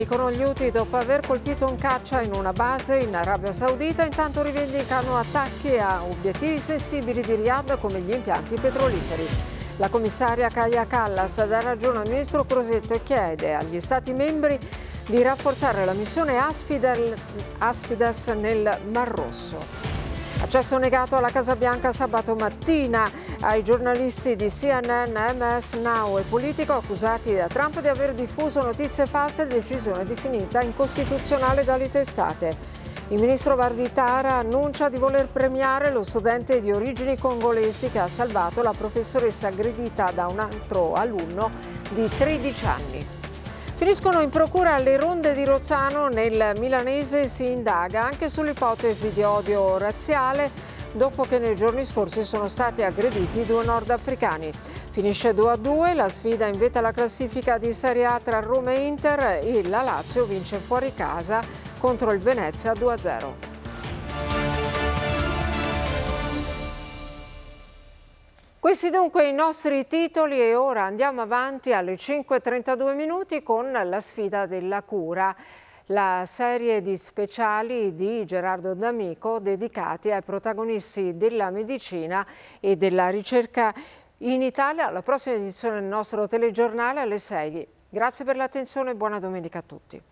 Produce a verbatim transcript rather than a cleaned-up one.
Dicono gli Houthi dopo aver colpito un caccia in una base in Arabia Saudita, intanto rivendicano attacchi a obiettivi sensibili di Riyadh come gli impianti petroliferi. La commissaria Kaja Kallas dà ragione al ministro Crosetto e chiede agli Stati membri di rafforzare la missione Aspides nel Mar Rosso. Accesso negato alla Casa Bianca sabato mattina ai giornalisti di C N N, M S Now e Politico accusati da Trump di aver diffuso notizie false, decisione definita incostituzionale dalle testate. Il ministro Varditara annuncia di voler premiare lo studente di origini congolesi che ha salvato la professoressa aggredita da un altro alunno di tredici anni. Finiscono in procura le ronde di Rozzano. Nel milanese si indaga anche sull'ipotesi di odio razziale dopo che nei giorni scorsi sono stati aggrediti due nordafricani. Finisce due a due, la sfida invece alla classifica di Serie A tra Roma e Inter e la Lazio vince fuori casa contro il Venezia due a zero. Questi dunque i nostri titoli e ora andiamo avanti alle cinque e trentadue minuti con la sfida della cura, la serie di speciali di Gerardo D'Amico dedicati ai protagonisti della medicina e della ricerca in Italia. La prossima edizione del nostro telegiornale alle sei. Grazie per l'attenzione e buona domenica a tutti.